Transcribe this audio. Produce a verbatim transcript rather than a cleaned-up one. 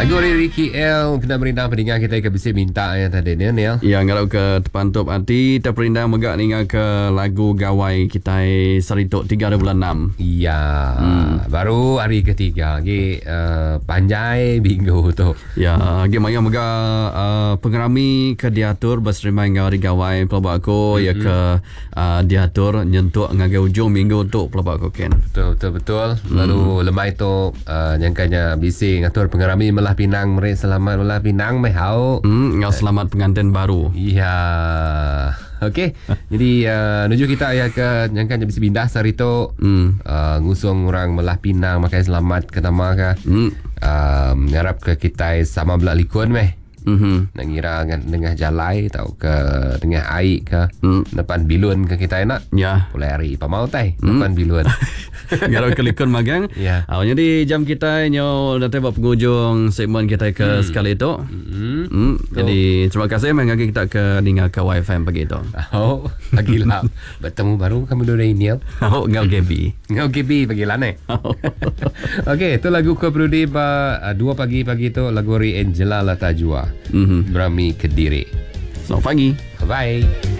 Lagu dari Ricky L kena merindang pendengar kita ke bisa minta yang tadi ni Neil. Ya, ngarau ke terpantup hati terperindang megak ninga ke lagu gawai kita Seritok tiga bulan enam. Iya, hmm. baru hari ketiga lagi uh, panjai minggu tu. Ya, lagi maya megak uh, pengerami ke diatur berserimai ngari gawai pelabak aku mm-hmm. ya ke uh, diatur nyentuk ngagai ujung minggu untuk pelabak aku Ken. Betul betul betul. Lalu hmm. lemai tu uh, nyangkanya bisi ngatur pengerami melah Pinang mereka selamat melah Pinang meh hau. Hmm, ngau selamat pengantin baru. Iya. Okey. Jadi uh, nuju kita ya ke nyangkanya bisi pindah Sarito. Hmm. Uh, ngusung orang melah Pinang makai selamat ke nama ke. Hmm. Uh, ngarap ke kita sama belak likun meh. Mm-hmm. Nak ngira dengan jalai tau ke dengan air ke mm. depan bilun ke kita enak ya boleh hari pamau tai mm. depan bilun kalau kelikun magang ya yeah. Awalnya di jam kita nyo nanti buat penghujung segmen kita ke mm. sekali itu mm. Mm. Jadi terima kasih mengagi kita ke dengar ke Wi-Fi begitu. Oh pagi lah bertemu baru kamu dua ini oh ngau gebi ngau gebi pagi lah ne. Okey itu lagu ke Brudi ba dua pagi pagi itu lagu Ri Angela Latajua. Mm-hmm. Brami Kediri. Selamat pagi. Bye.